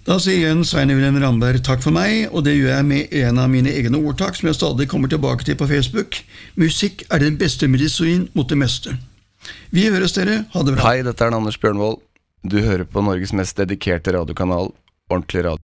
Da sier igjen Svein Wilhelm Ramberg takk for meg, og det gjør jeg med en av mine egne ordtak som jeg stadig kommer tilbake til på Facebook. Musikk den beste medisin mot det meste. Vi høres dere, ha det bra. Hei, dette Anders Bjørnvold. Du hører på Norges mest dedikerte radiokanal, Ordentlig Radio.